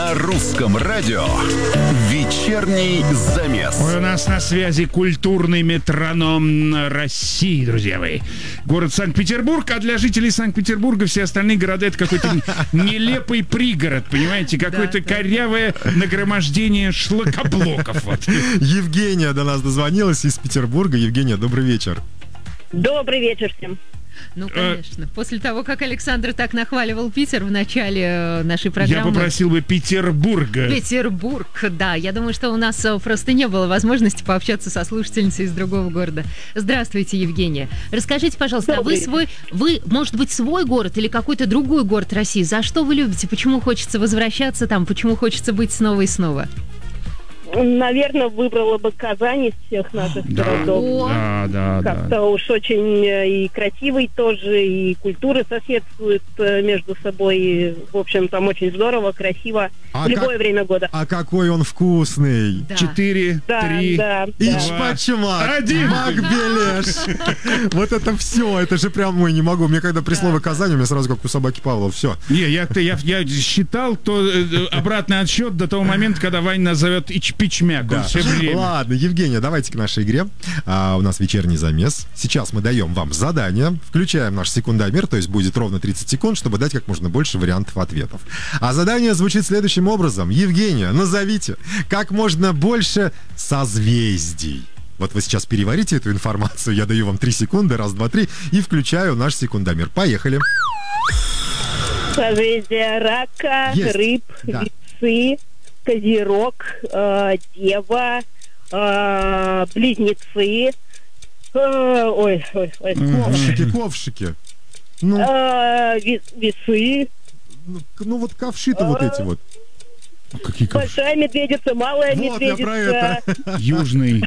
На русском радио вечерний замес. У нас на связи культурный метроном России, друзья мои. Город Санкт-Петербург, а для жителей Санкт-Петербурга все остальные города — это какой-то нелепый пригород, понимаете? Какое-то корявое нагромождение шлакоблоков. Евгения до нас дозвонилась из Петербурга. Евгения, добрый вечер. Добрый вечер всем. Ну, конечно. После того, как Александр так нахваливал Питер в начале нашей программы... Я попросил бы Петербурга. Петербург, да. Я думаю, что у нас просто не было возможности пообщаться со слушательницей из другого города. Здравствуйте, Евгения. Расскажите, пожалуйста, вы, может быть, свой город или какой-то другой город России? За что вы любите? Почему хочется возвращаться там? Почему хочется быть снова и снова? Наверное, выбрала бы Казань из всех наших городов. Да. Как-то уж очень и красивый тоже, и культуры соседствуют между собой. И, в общем, там очень здорово, красиво. В любое время года. А какой он вкусный! Да. 4, 3, Ичпачмак, 1. Макбелеш. Вот это все, это же прям, не могу. Мне когда при слове Казань, у меня сразу как у собаки Павлова, все. Не, я считал, то обратный отсчет до того момента, когда Ваня назовет Ичпичмяк. Да. Ладно, Евгения, давайте к нашей игре. У нас вечерний замес. Сейчас мы даем вам задание, включаем наш секундомер, то есть будет ровно 30 секунд, чтобы дать как можно больше вариантов ответов. А задание звучит следующим образом. Евгения, назовите как можно больше созвездий. Вот вы сейчас переварите эту информацию, я даю вам 3 секунды, 1, 2, 3, и включаю наш секундомер. Поехали. Созвездие рака, рыб, весы, Козерог, Дева, Близнецы, Ковшики. Весы. Ну вот ковши-то вот эти вот. Какие ковши? Большая медведица, малая вот медведица. Вот я про это. Южный.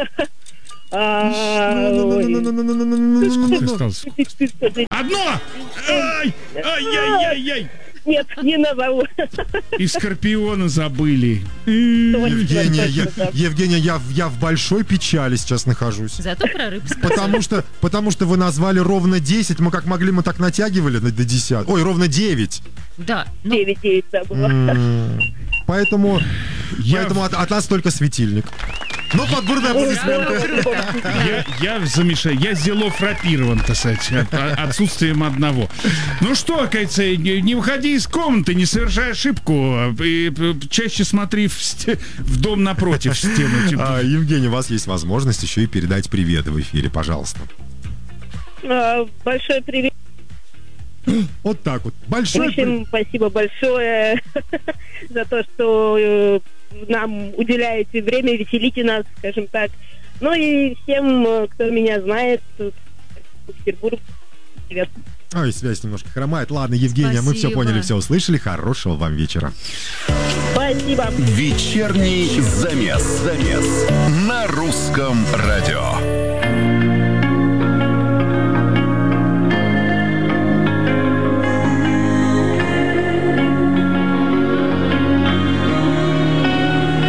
Одно! Ай-яй-яй-яй! Нет, не назову. И Скорпиона забыли. Евгения, я в большой печали сейчас нахожусь. Зато про рыб сказали. Потому что вы назвали ровно 10. Мы как могли, мы так натягивали до 10. Ой, ровно 9. Да. 9 да, было. Поэтому от нас только светильник. Ну, подборные аплодисменты. Я замешаю. Я зело фрапирован, так сказать, отсутствием одного. Ну что, оказывается, не выходи из комнаты, не совершай ошибку. И чаще смотри в дом напротив, в стену. Евгений, у вас есть возможность еще и передать привет в эфире, пожалуйста. Большой привет. Вот так вот. Большое спасибо большое за то, что нам уделяете время, веселите нас, скажем так. Ну и всем, кто меня знает, Петербург, привет. Ой, связь немножко хромает. Ладно, Евгения, мы все поняли, все услышали. Хорошего вам вечера. Спасибо. Вечерний замес на русском радио.